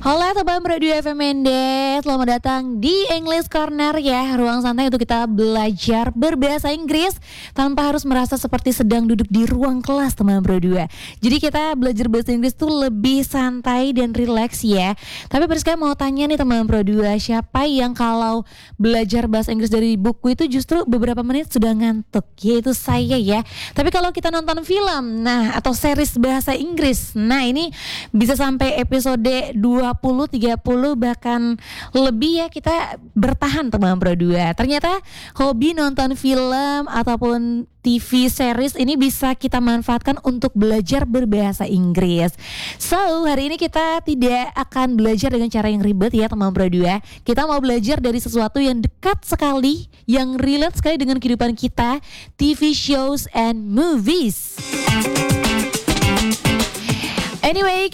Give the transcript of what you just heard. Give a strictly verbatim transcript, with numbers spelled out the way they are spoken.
Halo teman Radio F M N D, selamat datang di English Corner ya, ruang santai untuk kita belajar berbahasa Inggris tanpa harus merasa seperti sedang duduk di ruang kelas teman berdua. Jadi kita belajar bahasa Inggris tuh lebih santai dan rileks ya. Tapi Priska mau tanya nih teman berdua, siapa yang kalau belajar bahasa Inggris dari buku itu justru beberapa menit sudah ngantuk? Yaitu saya ya. Tapi kalau kita nonton film, nah atau series bahasa Inggris, nah ini bisa sampai episode dua puluh, tiga puluh bahkan lebih ya kita bertahan teman berdua. Ternyata hobi nonton film ataupun T V series ini bisa kita manfaatkan untuk belajar berbahasa Inggris. So hari ini kita tidak akan belajar dengan cara yang ribet ya teman berdua. Kita mau belajar dari sesuatu yang dekat sekali, yang relate sekali dengan kehidupan kita, T V shows and movies. Anyway,